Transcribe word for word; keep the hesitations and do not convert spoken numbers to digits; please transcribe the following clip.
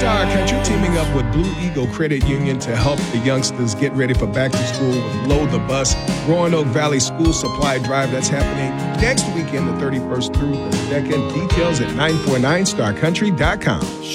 Star Country teaming up with Blue Eagle Credit Union to help the youngsters get ready for back to school with Load the Bus, Roanoke Valley School Supply Drive. That's happening next weekend, the thirty-first through the second. Details at nine four nine star country dot com.